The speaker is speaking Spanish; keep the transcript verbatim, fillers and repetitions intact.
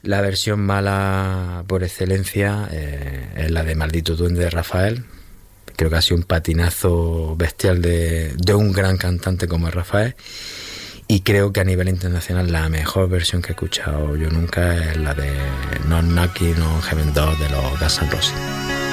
La versión mala por excelencia eh, es la de Maldito Duende de Rafael. Creo que ha sido un patinazo bestial de, de un gran cantante como es Rafael. Y creo que a nivel internacional la mejor versión que he escuchado yo nunca es la de Not Knocking on Heaven Door de los Guns N' Roses.